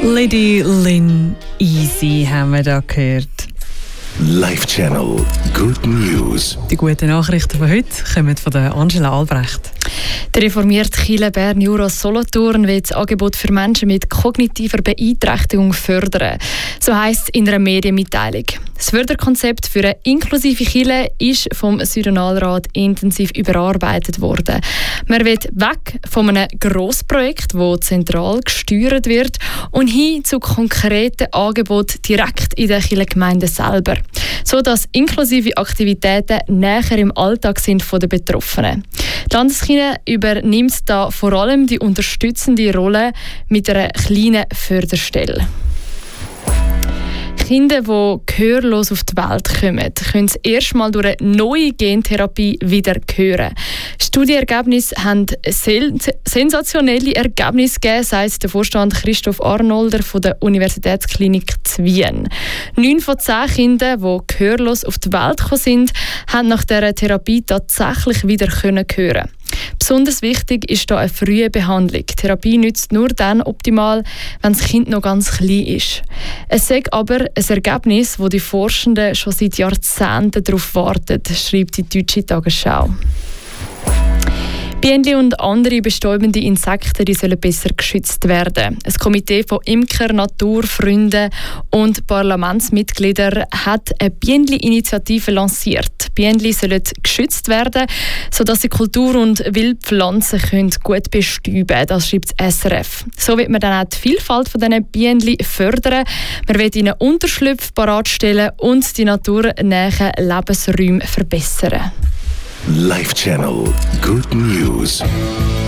Lady Lynn Easy haben wir da gehört. Live Channel Good News. Die guten Nachrichten von heute kommen von der Angela Albrecht. Der reformierte Kirche Bern Jura Solothurn will das Angebot für Menschen mit kognitiver Beeinträchtigung fördern. So heisst es in einer Medienmitteilung. Das Förderkonzept für eine inklusive Kirche ist vom Synodalrat intensiv überarbeitet worden. Man will weg von einem Grossprojekt, das zentral gesteuert wird, und hin zu konkreten Angeboten direkt in der Kirchengemeinde selber, sodass inklusive Aktivitäten näher im Alltag sind von den Betroffenen. Die Landeskirche übernimmt da vor allem die unterstützende Rolle mit einer kleinen Förderstelle. Kinder, die gehörlos auf die Welt kommen, können das erste Mal durch eine neue Gentherapie wieder hören. Studienergebnisse haben sensationelle Ergebnisse gegeben, sagt der Vorstand Christoph Arnolder von der Universitätsklinik zu Wien. 9 von 10 Kindern, die gehörlos auf die Welt gekommen sind, haben nach dieser Therapie tatsächlich wieder hören. Besonders wichtig ist hier eine frühe Behandlung. Die Therapie nützt nur dann optimal, wenn das Kind noch ganz klein ist. Es ist aber ein Ergebnis, das die Forschenden schon seit Jahrzehnten darauf warten, schreibt die Deutsche Tagesschau. Bienen und andere bestäubende Insekten, die sollen besser geschützt werden. Ein Komitee von Imker, Naturfreunden und Parlamentsmitgliedern hat eine Bienenli-Initiative lanciert. Bienen sollen geschützt werden, sodass sie Kultur- und Wildpflanzen gut bestäuben können. Das schreibt das SRF. So wird man dann auch die Vielfalt von diesen Bienen fördern. Man will ihnen Unterschlupf bereitstellen und die naturnähen Lebensräume verbessern. Live Channel Good News.